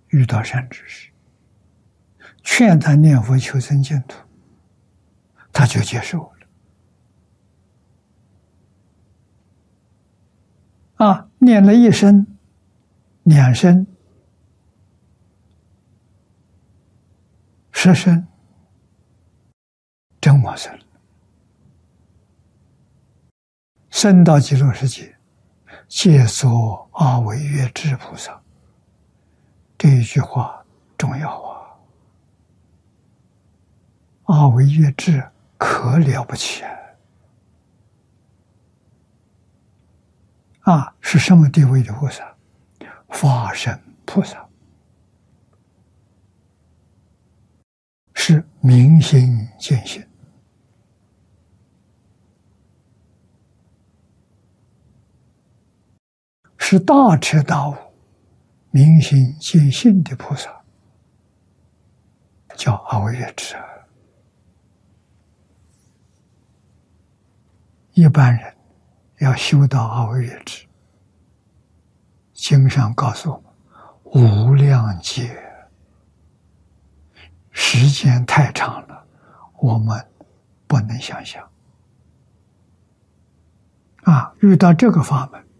遇到善知识，劝他念佛求生净土，他就接受了。念了1声、2声、10声，真往生了，升到极乐世界，解说阿惟越致菩萨。这一句话重要啊！阿惟越致可了不起是什么地位的菩萨？法身菩萨，是明心见性，是大彻大悟、明心见性的菩萨，叫阿惟越致。一般人要修到阿惟越致，经上告诉我们，无量劫，时间太长了，我们不能想象。遇到这个法门，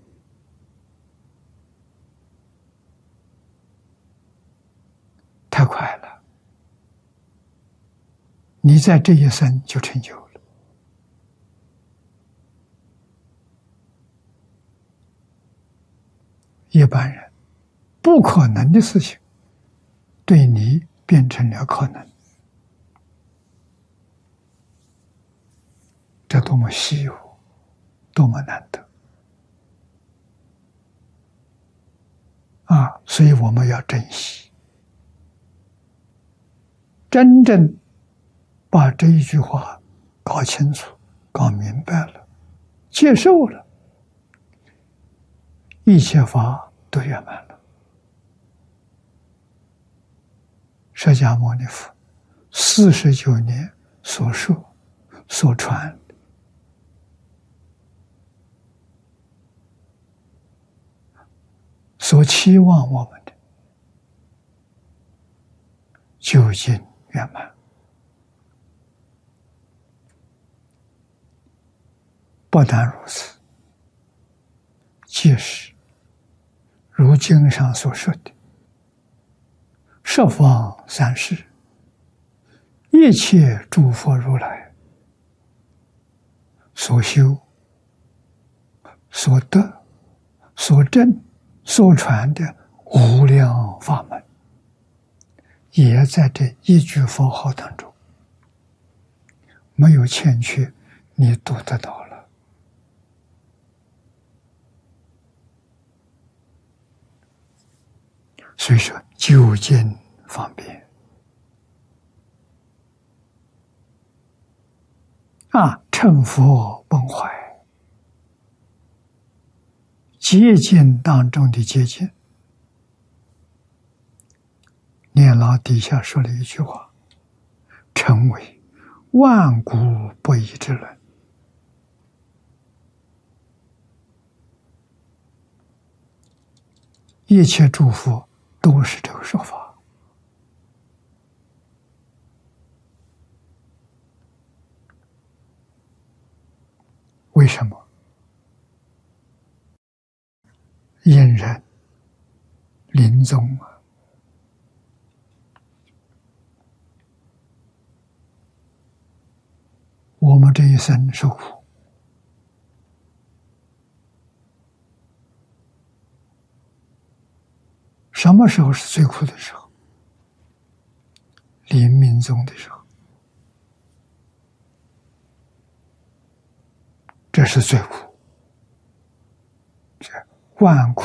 太快了，你在这一生就成就了。一般人不可能的事情，对你变成了可能，这多么稀有，多么难得所以我们要珍惜，真正把这一句话搞清楚、搞明白了，接受了，一切法都圆满了。释迦牟尼佛49年所说、所传，所期望我们的，究竟圆满。不但如此，即使如经上所说的，十方三世，一切诸佛如来所修、所得、所证、所传的无量法门，也在这一句佛号当中，没有欠缺，你读得到了。所以说，究竟方便成佛本怀，接近当中的接近。念老底下说了一句话：成为万古不移之论。一切诸佛都是这个说法。为什么？因人临终我们这一生受苦，什么时候是最苦的时候？临命终的时候，这是最苦。这万